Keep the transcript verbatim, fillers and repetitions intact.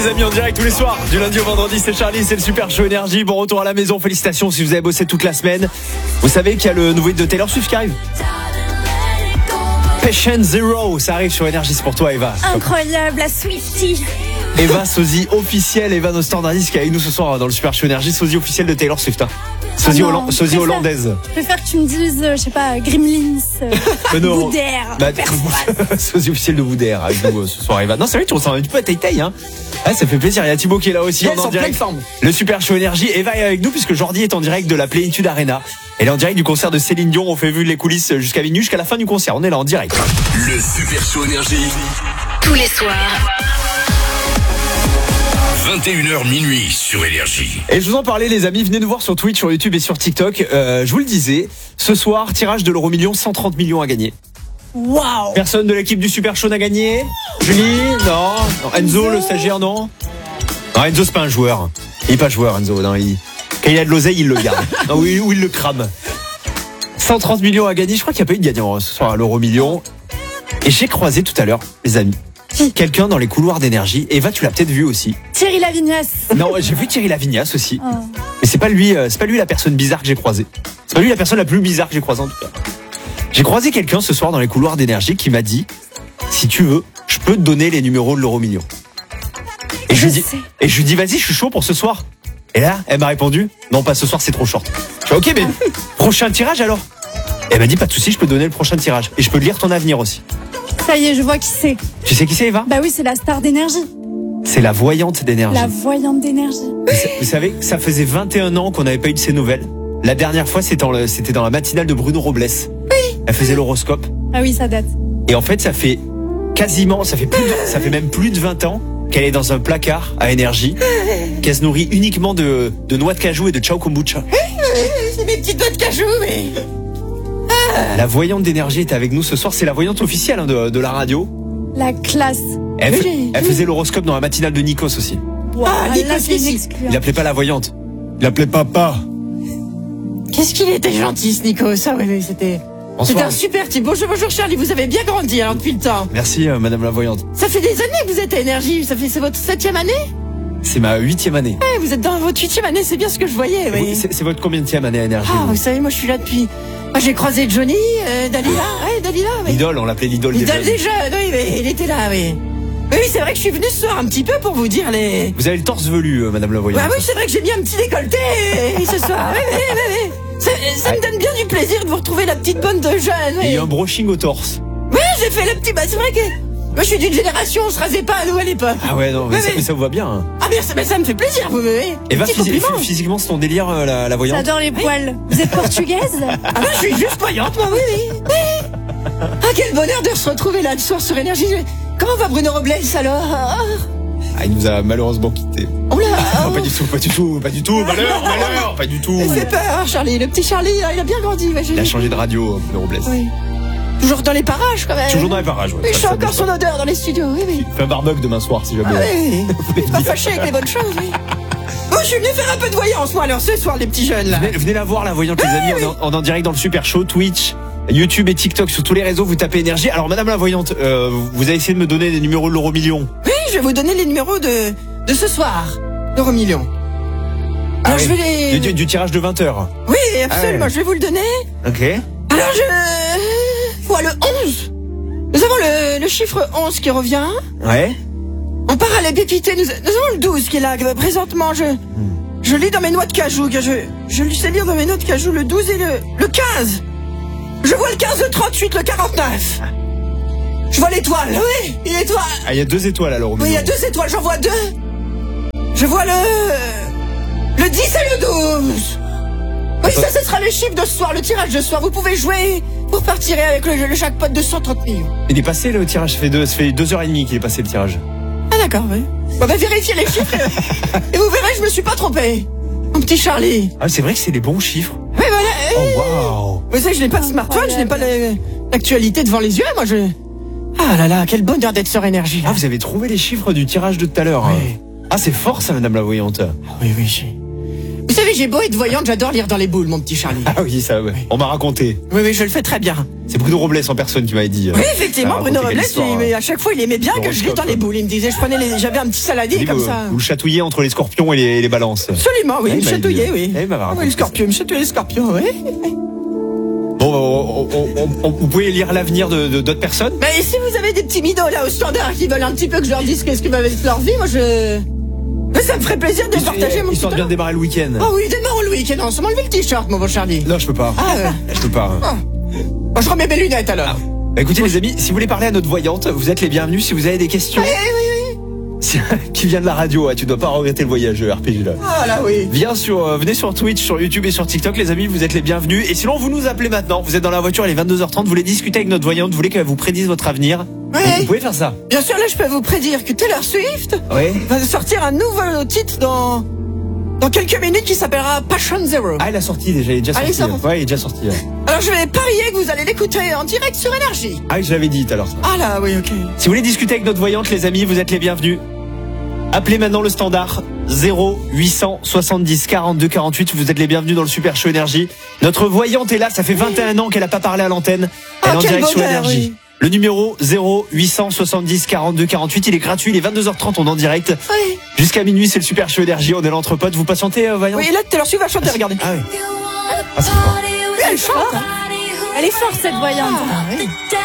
Les amis, en direct tous les soirs, du lundi au vendredi, c'est Charlie, c'est le Super Show Énergie. Bon retour à la maison, félicitations si vous avez bossé toute la semaine. Vous savez qu'il y a le nouveau hit de Taylor Swift qui arrive. Patient Zero, ça arrive sur Énergie, c'est pour toi Eva. Incroyable, la Swiftie. Eva, sosie officielle, Eva nos standardistes qui est avec nous ce soir dans le Super Show Énergie, sosie officielle de Taylor Swift. Hein. Sosie, oh non, Holland, sosie je préfère, hollandaise. Je préfère que tu me dises, euh, je sais pas, Gremlins, euh, Boudère, bah, personne. sosie officielle de Boudère avec nous ce soir Eva. Non c'est vrai, tu ressembles un petit peu à Tay Tay hein. Ah, ça fait plaisir, il y a Thibaut qui est là aussi. Yes, en en direct. pleine forme. Le Super Show Énergie. Eva est avec nous puisque Jordi est en direct de la Plénitude Arena. Elle est en direct du concert de Céline Dion. On fait vu les coulisses jusqu'à minuit, jusqu'à la fin du concert. On est là en direct. Le Super Show Énergie. Tous les soirs. vingt et une heures minuit sur Énergie. Et je vous en parlais les amis, venez nous voir sur Twitch, sur YouTube et sur TikTok. Euh, je vous le disais, ce soir, tirage de l'euro million, cent trente millions à gagner. Waouh. Personne de l'équipe du Super Show n'a gagné. Julie, non. non. Enzo, le stagiaire, non. Non, Enzo, c'est pas un joueur. Il est pas joueur, Enzo. Non, il... Quand il a de l'oseille, il le garde. Non, ou, il, ou il le crame. cent trente millions à gagner. Je crois qu'il n'y a pas eu de gagnant ce soir à l'euro million. Et j'ai croisé tout à l'heure, les amis, quelqu'un dans les couloirs d'Énergie. Eva, tu l'as peut-être vu aussi. Thierry Lavignas. Non, j'ai vu Thierry Lavignas aussi. Oh. Mais c'est pas lui, euh, c'est pas lui la personne bizarre que j'ai croisée. C'est pas lui la personne la plus bizarre que j'ai croisée en tout cas. J'ai croisé quelqu'un ce soir dans les couloirs d'Énergie qui m'a dit, si tu veux, je peux te donner les numéros de l'euro million. Et je, Je lui dis, sais. et je lui dis, vas-y, je suis chaud pour ce soir. Et là, elle m'a répondu, non, pas ce soir, c'est trop short. Je fais, ok, mais prochain tirage alors. Et elle m'a dit, pas de souci, je peux te donner le prochain tirage. Et je peux te lire ton avenir aussi. Ça y est, je vois qui c'est. Tu sais qui c'est, Eva? Bah oui, c'est la star d'énergie. C'est la voyante d'Énergie. La voyante d'énergie. Vous sa- Vous savez, ça faisait vingt et un ans qu'on n'avait pas eu de ses nouvelles. La dernière fois, c'était dans, le- c'était dans la matinale de Bruno Robles. Oui. Elle faisait l'horoscope. Ah oui, ça date. Et en fait, ça fait quasiment, ça fait plus, de- ça fait même plus de vingt ans qu'elle est dans un placard à Énergie, qu'elle se nourrit uniquement de, de noix de cajou et de ciao kombucha. C'est mes petites noix de cajou, mais... La voyante d'Énergie est avec nous ce soir. C'est la voyante officielle hein, de, de la radio. La classe. Elle, fa- Oui. elle faisait l'horoscope dans la matinale de Nikos aussi. Wow, Ah, là, Nikos c'est une ici. exclue. Il l'appelait pas la voyante. Il l'appelait papa. Qu'est-ce qu'il était gentil, ce Nico. Ça, oui, oui, c'était... C'était Bonsoir. un super type. Bonjour, bonjour Charlie, vous avez bien grandi alors depuis le temps. Merci, euh, madame la voyante. Ça fait des années que vous êtes à Énergie. Ça fait, c'est votre septième année? C'est ma huitième année. Ouais, vous êtes dans votre huitième année, c'est bien ce que je voyais, Et vous, oui. C'est c'est votre combienième année à Énergie Ah, vous vous savez, moi je suis là depuis... Moi j'ai croisé Johnny, euh, Dalila, ouais, Dalila, oui. L'idole, on l'appelait l'idole des L'idole jeunes. des jeunes, oui, mais il était là, oui. Oui, oui, c'est vrai que je suis venu ce soir un petit peu pour vous dire les... Vous avez le torse velu, euh, madame la voyante. Bah oui, c'est vrai que j'ai mis un petit décolleté ce soir. Oui, oui, oui, oui. Ça, ça me donne bien du plaisir de vous retrouver la petite bonne de jeunes. Et il y Oui, a un brushing au torse. oui j'ai fait le petit... Bah c'est vrai que... Moi je suis d'une génération, on se rasait pas à nous à l'époque. Ah ouais, non, mais, Oui, ça, oui. mais ça vous va bien. Hein. Ah bien, ça, mais ça me fait plaisir, vous voyez. Et va Petit physi- compliment. physiquement, c'est ton délire, euh, la, la voyante. J'adore les poils. Vous êtes portugaise? Ah bah je suis juste voyante, moi, oui, oui. oui. Ah quel bonheur de se retrouver là le soir sur Énergie. Comment va Bruno Robles alors? Ah, Ah, il nous a malheureusement quittés. oh là, Non, pas du tout, pas du tout, pas du tout. Malheur, malheur, pas du tout. il fait peur, Charlie. Le petit Charlie, il a bien grandi. Ouais, j'ai Il a vu. changé de radio, euh, de Robles. Oui. Toujours dans les parages quand même. Toujours dans les parages. Ouais. Oui, je Ça, sens ça encore bouge son pas. odeur dans les studios, oui, oui. Fais un barbecue demain soir si jamais. Ah, oui, oui. Pas fâché avec les bonnes choses, oui. Bon, je suis venu faire un peu de voyance, moi, alors ce soir, les petits jeunes, là. Venez, venez la voir, la voyante, les amis. On est en, on est en direct dans le Super Show, Twitch, YouTube et TikTok. Sur tous les réseaux, vous tapez Énergie. Alors, madame la voyante, euh, vous avez essayé de me donner les numéros de l'euro million. Oui, je vais vous donner les numéros de, de ce soir, l'euro million. Alors, je vais les... Du, du- du tirage de vingt heures. Oui, absolument, Ah ouais. je vais vous le donner. Ok. Alors, je vois le onze. Nous avons le, le chiffre onze qui revient. Ouais. On part à l'épépité. Nous, nous avons le douze qui est là. que Présentement, je, je lis dans mes noix de cajou. que Je, je lui sais lire dans mes noix de cajou le douze et le, le quinze. Je vois le quinze, le trente-huit, le quarante-neuf. Je vois l'étoile. Oui, une étoile. Ah, il y a deux étoiles à l'euro Oui, il y million. a deux étoiles. J'en vois deux. Je vois le, le dix et le douze. Oui, ça, ce sera le chiffre de ce soir, le tirage de ce soir. Vous pouvez jouer pour partir avec le, le jackpot de cent trente millions. Il est passé le tirage, ça fait deux, ça fait deux heures et demie qu'il est passé le tirage. Ah d'accord, oui. Bon bah vérifiez les chiffres et vous verrez, je me suis pas trompé. Mon petit Charlie. Ah, c'est vrai que c'est les bons chiffres. Oui, voilà. Oh, waouh. Vous savez, je n'ai pas de smartphone, je n'ai pas le- l'actualité devant les yeux, moi je... Ah là là, quel bonheur d'être sur Énergie. Ah, vous avez trouvé les chiffres du tirage de tout à l'heure. Oui. Ah, c'est fort ça, madame la voyante. Ah oui, oui, j'ai... Vous savez, j'ai beau être voyante, j'adore lire dans les boules, mon petit Charlie. Ah oui, ça, ouais. On m'a raconté. Oui, oui, je le fais très bien. C'est Bruno Robles en personne qui m'avait dit. Oui, effectivement, Ah, Bruno racontez Robles, quelle histoire, il- mais à chaque fois, il aimait bien que je lise dans les boules. Il me disait, je prenais les, j'avais un petit saladier Il dit, comme vous, ça. vous le chatouillez entre les scorpions et les, et les balances. Absolument, oui, Ah, il il me m'a chatouillait, dit. oui. Eh, il m'avait raconté Oui, le scorpion, il me chatouillait les scorpions, oui. Bon, on, on- on- on- vous pouvez lire l'avenir de de- d'autres personnes. Mais si vous avez des petits midos là au standard qui veulent un petit peu que je leur dise qu'est-ce qu'ils va être leur vie, moi je. Mais ça me ferait plaisir de partager mon petit Histoire de bien talent. démarrer le week-end. Ah oui, démarre le week-end, on se m'enlever le t-shirt, mon bon Charlie. Non, je peux pas. Ah, euh, Je peux pas. bon, je remets mes lunettes alors. Bah, écoutez les amis, si vous voulez parler à notre voyante, vous êtes les bienvenus. Si vous avez des questions, Oui, oui, oui. Si- qui vient de la radio, hein, tu dois pas regretter le voyage R P G là. Ah là, oui. Viens sur, euh, venez sur Twitch, sur YouTube et sur TikTok, les amis, vous êtes les bienvenus. Et sinon, vous nous appelez maintenant. Vous êtes dans la voiture, il est vingt-deux heures trente, vous voulez discuter avec notre voyante, vous voulez qu'elle vous prédise votre avenir. Oui. Vous pouvez faire ça. Bien sûr, là, je peux vous prédire que Taylor Swift Oui. va sortir un nouveau titre dans, dans quelques minutes qui s'appellera Passion Zero. Ah, il a sorti déjà, il est déjà Ah, il sorti. est sorti. Ouais, il est déjà sorti. ouais. Alors, je vais parier que vous allez l'écouter en direct sur Énergie. Ah, je l'avais dit tout à l'heure. ça. Ah là, oui, ok. Si vous voulez discuter avec notre voyante, les amis, vous êtes les bienvenus. Appelez maintenant le standard zéro huit cent soixante-dix quarante-deux quarante-huit. Vous êtes les bienvenus dans le Super Show Énergie. Notre voyante est là, ça fait vingt et un ans qu'elle a pas parlé à l'antenne. Elle Ah, est en quel direct sur bonheur, Énergie. oui. Le numéro zéro huit cent soixante-dix quarante-deux quarante-huit, il est gratuit, il est vingt-deux heures trente, on est en direct. Oui. Jusqu'à minuit, c'est le Super Show Énergie, on est l'entre potes. Vous patientez, euh, voyante? Oui, là, Taylor Swift va chanter, regardez. Ah oui. Ah, c'est fort. Oui, elle chante, hein. Elle est forte, cette voyante. Ah, oui.